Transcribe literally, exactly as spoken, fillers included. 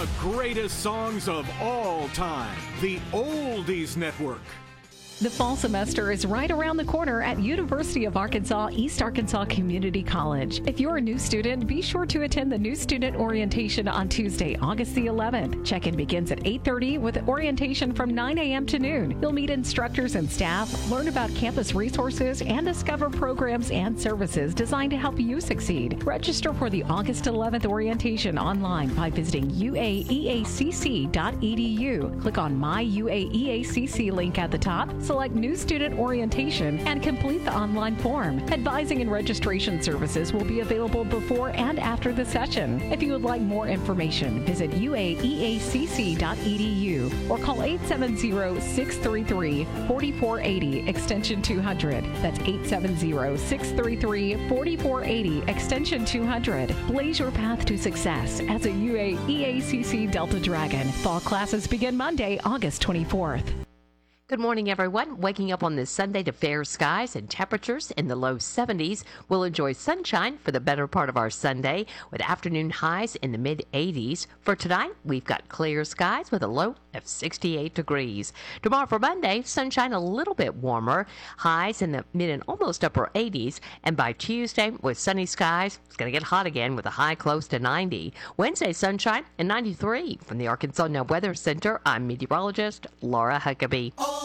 The greatest songs of all time. The Oldies Network. The fall semester is right around the corner at University of Arkansas East Arkansas Community College. If you're a new student, be sure to attend the new student orientation on Tuesday, August the eleventh. Check-in begins at eight thirty with orientation from nine a.m. to noon. You'll meet instructors and staff, learn about campus resources, and discover programs and services designed to help you succeed. Register for the August eleventh orientation online by visiting u a e a c c dot e d u. Click on My U A E A C C link at the top. Select New Student Orientation and complete the online form. Advising and registration services will be available before and after the session. If you would like more information, visit u a e a c c dot e d u or call eight seven zero, six three three, four four eight zero extension two hundred. That's eight seven zero, six three three, four four eight zero extension two hundred. Blaze your path to success as a U A E A C C Delta Dragon. Fall classes begin Monday, August twenty-fourth. Good morning, everyone. Waking up on this Sunday to fair skies and temperatures in the low seventies. We'll enjoy sunshine for the better part of our Sunday with afternoon highs in the mid eighties. For tonight, we've got clear skies with a low of sixty-eight degrees. Tomorrow for Monday, sunshine a little bit warmer, highs in the mid and almost upper eighties. And by Tuesday, with sunny skies, it's going to get hot again with a high close to ninety. Wednesday, sunshine and ninety-three. From the Arkansas Now Weather Center, I'm meteorologist Laura Huckabee.